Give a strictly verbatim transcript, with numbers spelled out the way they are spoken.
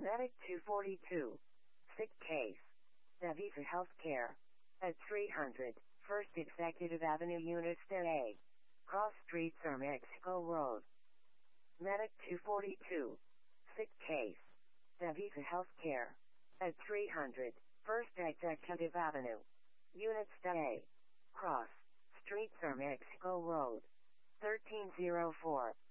Medic two forty-two. Sick case. DaVita Healthcare. At three hundred, First Executive Avenue Unit A. Cross Street, Sir Mexico Road. Medic two forty-two. Sick case. DaVita Healthcare. At three hundred, First Executive Avenue. Unit A. Cross Street, Sir Mexico Road. thirteen oh four.